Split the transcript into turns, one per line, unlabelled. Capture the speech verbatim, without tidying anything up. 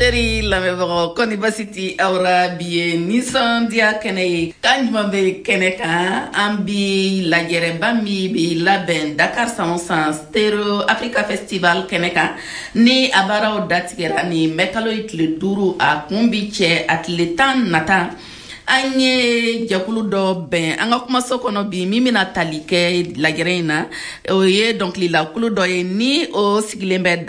Auditeurs lamɛnbagaw kɔni basi tɛ aw la bi ye nisɔndiya kɛnɛ ye kan jumɛn bɛ kɛnɛ kan an bi lajɛrɛba min bɛ labɛn Dakar San o San Stereo Africa Festival kɛnɛ kan ni a baaraw datigɛra ni mɛkalo ye tile duuru a kun bi cɛ a tile tan nata an ye jɛkulu dɔ bɛn an ka kumaso kɔnɔ bi min bɛna tali kɛ lajɛrɛ in na o ye dɔnkililakulu dɔ ye ni o sigilen bɛ